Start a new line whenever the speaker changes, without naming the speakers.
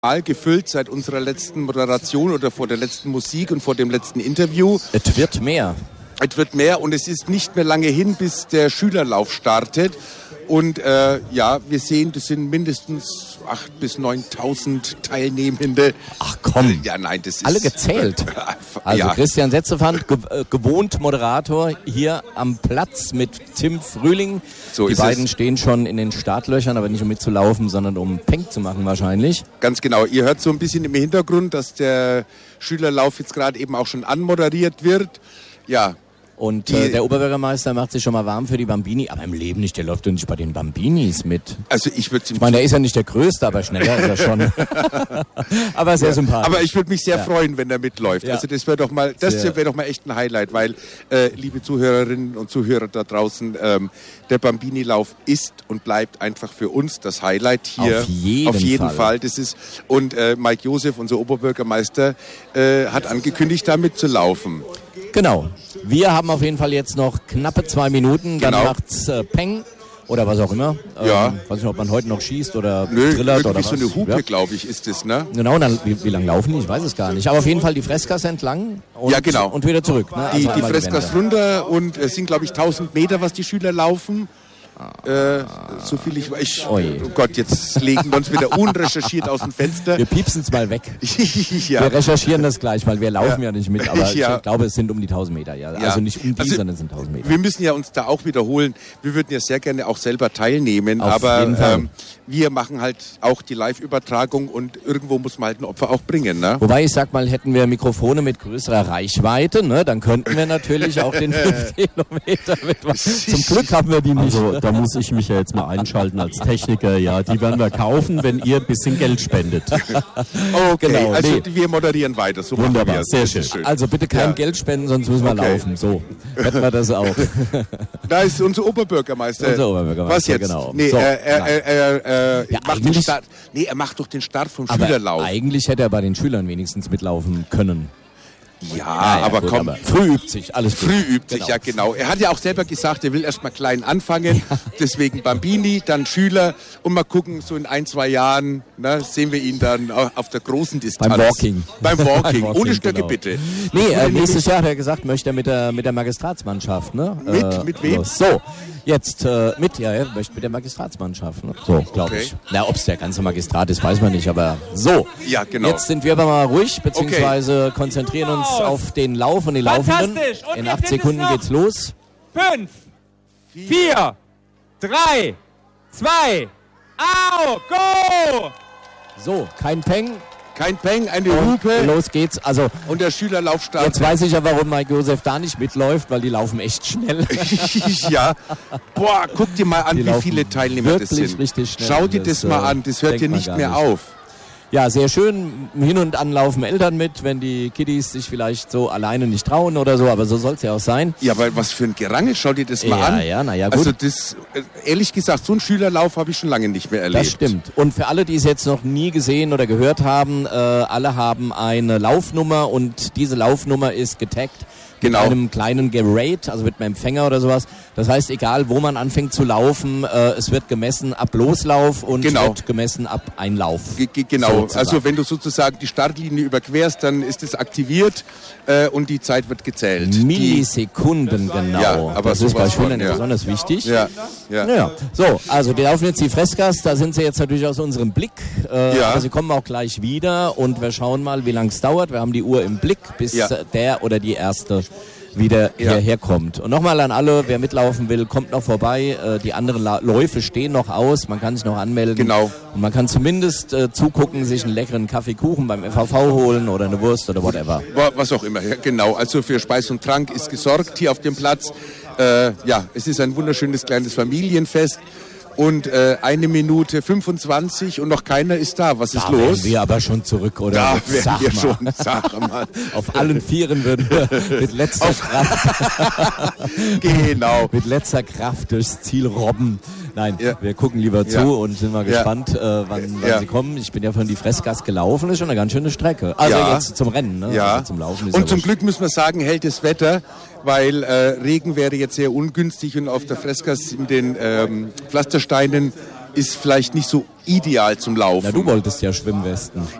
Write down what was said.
gefüllt seit unserer letzten Moderation oder vor der letzten Musik und vor dem letzten Interview.
Es wird mehr.
Es wird mehr und es ist nicht mehr lange hin, bis der Schülerlauf startet. Und wir sehen, das sind mindestens 8.000 bis 9.000 Teilnehmende.
Ach komm,
ja, nein, das ist
alle gezählt. Also ja. Christian Setzefand, gewohnt Moderator hier am Platz mit Tim Frühling.
So
die
ist
beiden
es.
Stehen schon in den Startlöchern, aber nicht um mitzulaufen, sondern um Peng zu machen wahrscheinlich.
Ganz genau. Ihr hört so ein bisschen im Hintergrund, dass der Schülerlauf jetzt gerade eben auch schon anmoderiert wird. Ja.
Und der Oberbürgermeister macht sich schon mal warm für die Bambini, aber im Leben nicht, der läuft doch nicht bei den Bambinis mit.
Also ich
meine, der ist ja nicht der Größte, aber schneller ist er schon. Aber sehr sympathisch.
Aber ich würde mich sehr freuen, wenn er mitläuft.
Ja.
Also das wäre doch mal echt ein Highlight, weil, liebe Zuhörerinnen und Zuhörer da draußen, der Bambini-Lauf ist und bleibt einfach für uns das Highlight hier.
Auf jeden Fall.
Das ist, und Mike Josef, unser Oberbürgermeister, hat angekündigt, da mitzulaufen.
Genau. Wir haben auf jeden Fall jetzt noch knappe 2 Minuten, dann macht's Peng oder was auch immer.
Ja.
Weiß nicht, ob man heute noch schießt oder trillert oder was.
So eine Hupe, glaube ich, ist das, ne?
Genau, dann, wie lange laufen die? Ich weiß es gar nicht. Aber auf jeden Fall die Freskas entlang und,
ja, genau.
und wieder zurück. Ne?
Die Freskas runter und es sind, glaube ich, 1000 Meter, was die Schüler laufen. So viel ich weiß. Oh Gott, jetzt legen wir uns wieder unrecherchiert aus dem Fenster.
Wir piepsen es mal weg.
Ja.
Wir recherchieren das gleich, weil wir laufen ja nicht mit, aber ich glaube, es sind um die 1000 Meter. Ja. Also nicht um die, sondern es sind 1000 Meter.
Wir müssen ja uns da auch wiederholen. Wir würden ja sehr gerne auch selber teilnehmen,
auf jeden Fall.
Wir machen halt auch die Live-Übertragung und irgendwo muss man halt ein Opfer auch bringen. Ne?
Wobei ich sag mal, hätten wir Mikrofone mit größerer Reichweite, ne, dann könnten wir natürlich auch den 5 Kilometer mit. Zum Glück haben wir die nicht.
Also da muss ich mich ja jetzt mal einschalten als Techniker. Ja, die werden wir kaufen, wenn ihr ein bisschen Geld spendet.
Okay, genau. Also wir moderieren weiter. So
wunderbar, sehr schön.
Also bitte kein Geld spenden, sonst müssen wir laufen. So, hätten wir das auch.
Da ist unser Oberbürgermeister. Was jetzt?
Genau.
Nee,
so,
er macht den Start. Nee, er macht doch den Start vom Schülerlauf.
Eigentlich hätte er bei den Schülern wenigstens mitlaufen können.
Ja, aber
gut,
komm.
Aber früh übt sich, alles gut.
Früh übt sich, ja genau. Er hat ja auch selber gesagt, er will erst mal klein anfangen. Ja. Deswegen Bambini, dann Schüler. Und mal gucken, so in 1-2 Jahren sehen wir ihn dann auf der großen Distanz.
Beim Walking.
Ohne Stöcke bitte.
Nee, nächstes Jahr hat er gesagt, möchte er mit der Magistratsmannschaft. Ne?
Mit wem?
So, jetzt er möchte mit der Magistratsmannschaft. Ne? So, glaube ich. Na, ob es der ganze Magistrat ist, weiß man nicht, aber so.
Ja, genau.
Jetzt sind wir aber mal ruhig, beziehungsweise konzentrieren uns auf den Lauf und die Laufenden. Und in 8 Sekunden geht's los.
5, 4, 3, 2, go!
So, kein Peng.
Kein Peng, eine Hupe.
Los geht's. Also,
und der Schülerlauf startet.
Jetzt weiß ich ja, warum Mike Josef da nicht mitläuft, weil die laufen echt schnell.
Ja. Boah, guck dir mal an, wie viele Teilnehmer das sind.
Richtig schnell.
Schau dir das mal an, das hört dir nicht mehr auf.
Ja, sehr schön. Hin und an laufen Eltern mit, wenn die Kiddies sich vielleicht so alleine nicht trauen oder so, aber so soll es ja auch sein.
Ja, weil was für ein Gerangel, schau dir das mal an.
Ja, naja, gut.
Also das, ehrlich gesagt, so einen Schülerlauf habe ich schon lange nicht mehr erlebt.
Das stimmt. Und für alle, die es jetzt noch nie gesehen oder gehört haben, alle haben eine Laufnummer und diese Laufnummer ist getaggt. Mit einem kleinen Gerate, also mit einem Empfänger oder sowas. Das heißt, egal wo man anfängt zu laufen, es wird gemessen ab Loslauf und wird gemessen ab Einlauf.
Genau, also wenn du sozusagen die Startlinie überquerst, dann ist es aktiviert und die Zeit wird gezählt.
Millisekunden genau.
Ja, aber
das ist bei Schülern besonders wichtig.
Ja.
So, also die laufen jetzt die Freskas, da sind sie jetzt natürlich aus unserem Blick. Aber sie kommen auch gleich wieder und wir schauen mal, wie lange es dauert. Wir haben die Uhr im Blick, bis der oder die erste wieder hierher kommt. Und nochmal an alle, wer mitlaufen will, kommt noch vorbei. Die anderen Läufe stehen noch aus, man kann sich noch anmelden.
Genau.
Und man kann zumindest zugucken, sich einen leckeren Kaffeekuchen beim FVV holen oder eine Wurst oder whatever.
Was auch immer, ja, genau. Also für Speis und Trank ist gesorgt hier auf dem Platz. Es ist ein wunderschönes kleines Familienfest. Und 1 Minute 25 und noch keiner ist da. Was ist los?
Da wären wir aber schon zurück, oder?
Da wären wir schon, sag mal.
Auf allen Vieren würden wir mit letzter Kraft mit letzter Kraft durchs Ziel robben. Nein, wir gucken lieber zu und sind mal gespannt, wann sie kommen. Ich bin ja von die Freskas gelaufen, ist schon eine ganz schöne Strecke. Also jetzt zum Rennen, ne?
Ja.
Also zum Laufen ist
und zum Glück müssen wir sagen, hält das Wetter, weil Regen wäre jetzt sehr ungünstig und auf der Freskas in den Pflastersteinen ist vielleicht nicht so ideal zum Laufen.
Na, du wolltest ja Schwimmwesten.